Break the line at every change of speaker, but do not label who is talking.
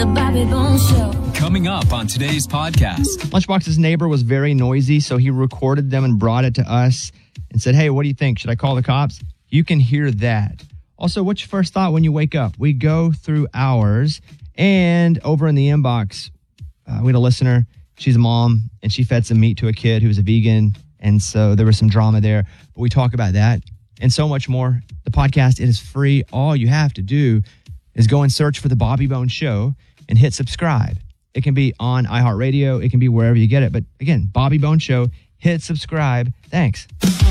The Bobby Bones Show.
Coming up on today's podcast.
Lunchbox's neighbor was very noisy, so he recorded them and brought it to us and said, hey, what do you think? Should I call the cops? You can hear that. Also, what's your first thought when you wake up? We go through ours, and over in the inbox, we had a listener. She's a mom, and she fed some meat to a kid who was a vegan, and so there was some drama there. But we talk about that and so much more. The podcast, it is free. All you have to do is go and search for The Bobby Bones Show and hit subscribe. It can be on iHeartRadio. It can be wherever you get it. But again, Bobby Bones Show, hit subscribe. Thanks.